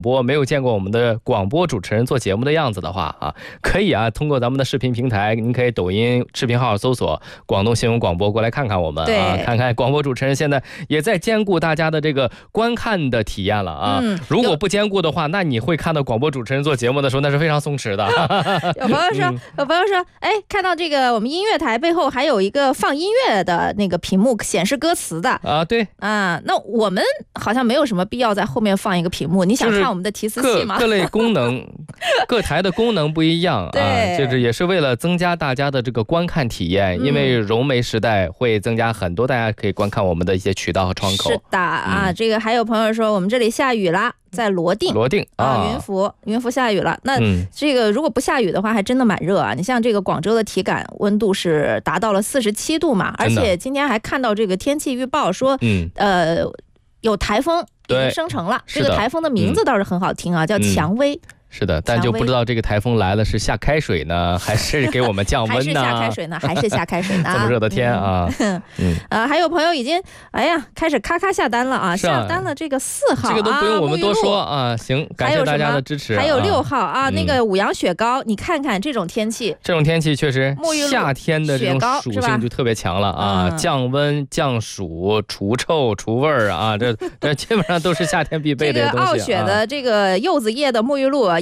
播没有见过我们的广播主持人做节目的样子的话啊，可以啊，通过咱们的视频平台，您可以抖音视频号搜索广东新闻广播过来看看我们啊，看看广播主持人现在也在兼顾大家的这个观看的体验了啊。如果不兼顾的话，那你会看到广播主持人做节目的时候那是非常松弛的。 有朋友说哎，看到这个我们音乐台背后还有一个放音乐的那个屏幕显示歌词的啊，对啊，那我们好像没有什么必要在后面放一个屏幕，你想看我们的提词器吗？ 各类功能各台的功能不一样啊，就是也是为了增加大家的这个观看体验，因为融媒时代会增加很多大家可以观看我们的一些渠道和窗口。 是的啊，这个还有朋友说我们这里下雨了，在罗定啊，云浮下雨了。那这个如果不下雨的话还真的蛮热啊，你像这个广州的体感温度是达到了47度嘛，而且今天还看到这个天气预报说有台风已经生成了，这个台风的名字倒是很好听啊，叫蔷薇。 是的，但就不知道这个台风来了是下开水呢，还是给我们降温呢？ 还是下开水呢？还是下开水呢？ 这么热的天啊！ 还有朋友已经开始咔咔下单了啊，下单了这个4号， 这个都不用我们多说啊。行，感谢大家的支持。 还有6号啊，那个五羊雪糕，你看看这种天气确实夏天的这种属性就特别强了啊，降温、降暑、除臭、除味儿啊，这基本上都是夏天必备的东西。 这个傲雪的这个柚子叶的沐浴露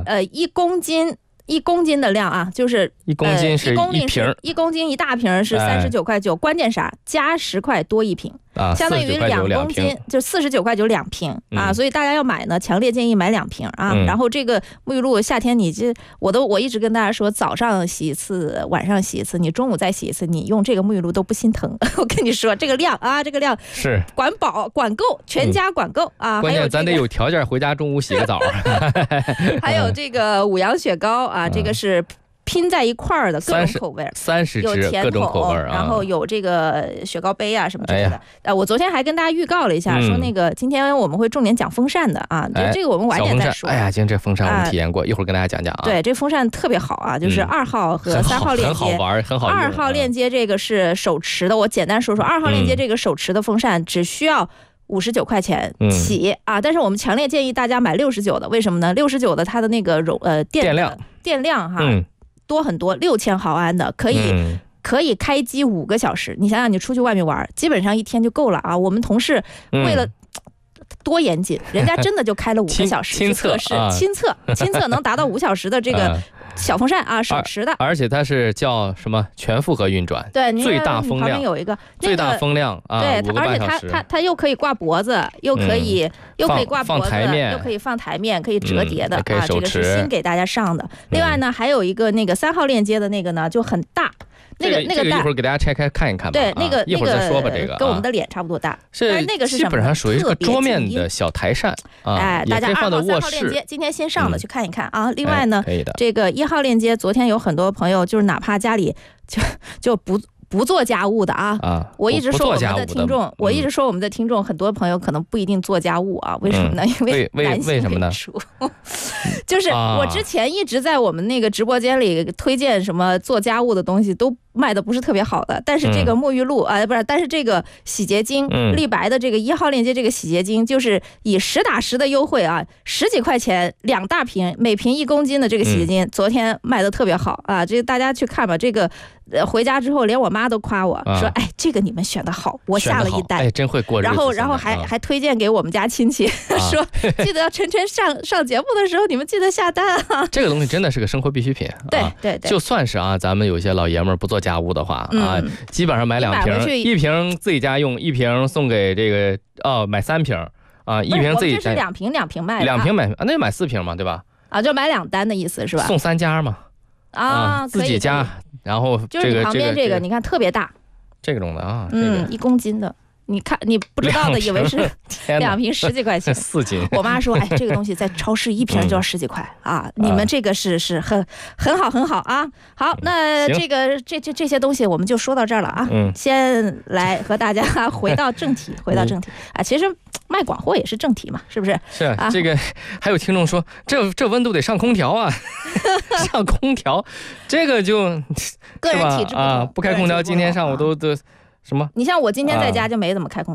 1公斤的量啊，就是 1公斤是1瓶 ，1公斤1大瓶是39.9块，关键啥？加10块多1瓶。相当于2公斤就49.9块2瓶啊，所以大家要买呢，强烈建议买2瓶啊。然后这个沐浴露夏天我一直跟大家说，早上洗一次，晚上洗一次，你中午再洗一次，你用这个沐浴露都不心疼。我跟你说这个量啊，这个量是管饱管够，全家管够啊。 关键咱得有条件回家中午洗个澡。 还有这个五羊雪糕啊，这个是拼在一块儿的各种口味 ，30支各种口味啊， 然后有这个雪糕杯啊什么之类的。我昨天还跟大家预告了一下，说那个今天我们会重点讲风扇的啊，这个我们晚点再说。 哎呀，今天这风扇我们体验过，一会儿跟大家讲讲啊。 对，这风扇特别好啊，就是2号和3号链接， 很好玩，很好用。 2号链接这个是手持的，我简单说说，2号链接这个手持的风扇只需要59块钱起啊，但是我们强烈建议大家买69的，为什么呢？69的它的那个电量哈。多很多，6000毫安的可以开机5个小时。你想想，你出去外面玩，基本上1天就够了啊。我们同事为了多严谨，人家真的就开了5个小时亲测能达到5小时的这个小风扇啊，手持的， 而且它是叫什么全负荷运转， 对， 最大风量， 旁边有一个最大风量啊， 对，而且它又可以挂脖子，又可以挂脖子，又可以放台面，可以折叠的啊，这个是新给大家上的。另外呢，还有一个那个3号链接的那个呢，就很大。那个一会儿给大家拆开看一看吧。 对，那个一会儿再说吧。这个跟我们的脸差不多大，但是那个是基本上属于一个桌面的小台扇啊。 大家2号、3号室链接今天新上的去看一看啊。另外呢，这个1号链接，昨天有很多朋友就是哪怕家里就不做家务的啊，我一直说我们的听众，很多朋友可能不一定做家务啊，为什么呢？因为男性为主。就是我之前一直在我们那个直播间里推荐什么做家务的东西，都卖的不是特别好的，但是这个沐浴露但是这个洗洁精，立白的这个1号链接这个洗洁精，就是以实打实的优惠啊，10几块钱2大瓶，每瓶1公斤的这个洗洁精，昨天卖的特别好啊，这个大家去看吧。这个回家之后，连我妈都夸我说：“哎，这个你们选的好，我下了一单， 哎，真会过日子。” 然后还推荐给我们家亲戚，说记得晨上节目的时候，你们记得下单啊。 这个东西真的是个生活必需品。 对， 就算是啊，咱们有些老爷们儿不做家务的话啊，基本上买2瓶，1瓶自己家用，1瓶送给这个买3瓶啊，1瓶自己家。 这是2瓶卖的。 2瓶买，那就买4瓶嘛，对吧？ 啊，就买2单的意思是吧？ 送3家嘛。自己家，然后就是你旁边这个，你看特别大， 这种的啊 ，1公斤的。你看，你不知道的以为是2瓶10几块钱 ，4斤。 我妈说，哎，这个东西在超市1瓶就要10几块啊！你们这个是很好啊。好，那这些东西我们就说到这儿了啊。先来和大家回到正题啊。其实卖广货也是正题嘛，是不是？ 是啊。这个还有听众说，这温度得上空调啊，上空调，这个就个人体质不同不开空调，今天上午都。什么？ 你像我今天在家就没怎么开空调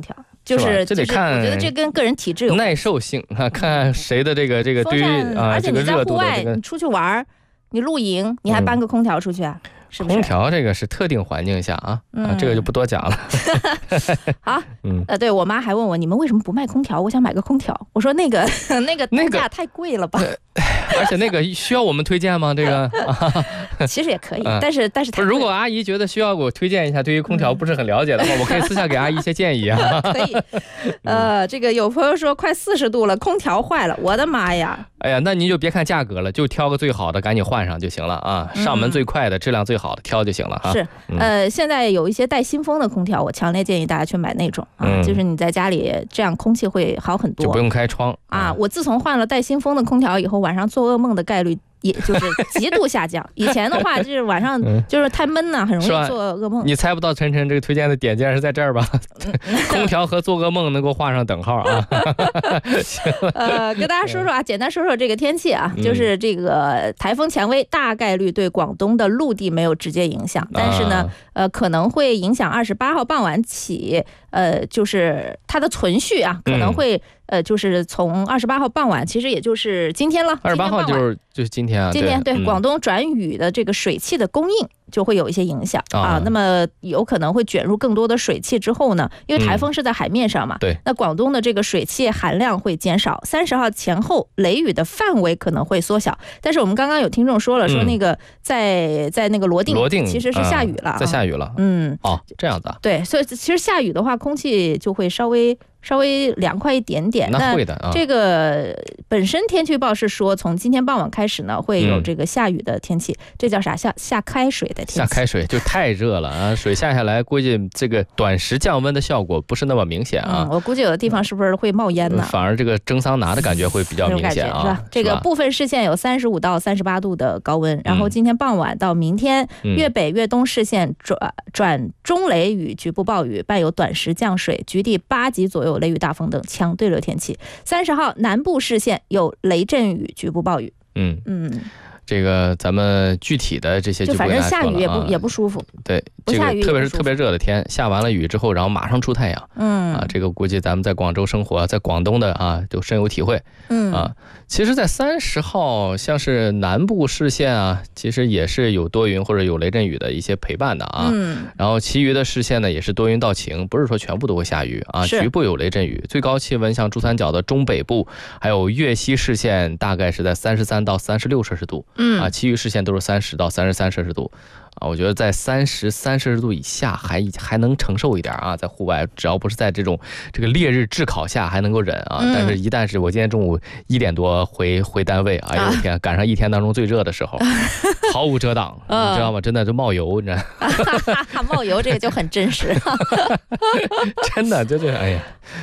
就是我觉得这跟个人体质有耐受性啊，看谁的这个对于而且你在户外，你出去玩，你露营，你还搬个空调出去啊？是不是？ 空调这个是特定环境下啊，这个就不多讲了。 好，对我妈还问我，你们为什么不卖空调？我想买个空调。我说那个单价太贵了吧。 而且那个需要我们推荐吗？这个其实也可以，但是如果阿姨觉得需要我推荐一下，对于空调不是很了解的话，我可以私下给阿姨一些建议啊。 可以。这个有朋友说快40度了，空调坏了，我的妈呀！ 哎呀，那您就别看价格了，就挑个最好的，赶紧换上就行了啊。上门最快的，质量最好的挑就行了哈。 是，现在有一些带新风的空调，我强烈建议大家去买那种啊，就是你在家里这样空气会好很多， 就不用开窗啊。我自从换了带新风的空调以后，晚上做噩梦的概率也就是极度下降。以前的话就是晚上就是太闷了，很容易做噩梦。 你猜不到晨晨这个推荐的点竟然是在这儿吧？空调和做噩梦能够画上等号啊！ 跟大家说说啊，简单说说这个天气啊，就是这个台风蔷薇大概率对广东的陆地没有直接影响，但是呢，可能会影响28号傍晚起，就是它的存续啊，可能会就是从28号傍晚，其实也就是今天了。 28号就是今天啊。 今天对广东转雨的这个水汽的供应就会有一些影响啊。那么有可能会卷入更多的水汽之后呢，因为台风是在海面上嘛， 对， 那广东的这个水汽含量会减少。30号前后雷雨的范围可能会缩小，但是我们刚刚有听众说了，说那个在那个罗定其实是下雨了， 在下雨了。这样的。 对，所以其实下雨的话，空气就会稍微凉快一点点。 那会的啊。 这个本身天气预报是说，从今天傍晚开始呢，会有这个下雨的天气，这叫啥？下开水的天气。 下开水就太热了啊！水下来，估计这个短时降温的效果不是那么明显啊。 我估计有的地方是不是会冒烟呢？ 反而这个蒸桑拿的感觉会比较明显啊。 是吧？这个部分市县有35到38度的高温，然后今天傍晚到明天，粤北粤东市县转中雷雨，局部暴雨，伴有短时降水，局地8级左右雷雨大风等强对流天气。30号南部市县有雷阵雨，局部暴雨。 这个咱们具体的这些就反正下雨也不舒服。 对，这个特别是特别热的天，下完了雨之后，然后马上出太阳。这个估计咱们在广州生活，在广东的啊，就深有体会。其实，在30号，像是南部市县啊，其实也是有多云或者有雷阵雨的一些陪伴的啊。然后其余的市县呢，也是多云到晴，不是说全部都会下雨啊，局部有雷阵雨。最高气温像珠三角的中北部，还有粤西市县，大概是在33到36摄氏度。其余市县都是30到33摄氏度。我觉得在33摄氏度以下还能承受一点啊，在户外只要不是在这个烈日炙烤下还能够忍啊。但是一旦是我今天中午1点多回单位，哎呦我天，赶上一天当中最热的时候，毫无遮挡，你知道吗？真的就冒油，你知道？ 冒油这个就很真实， 真的就是哎呀。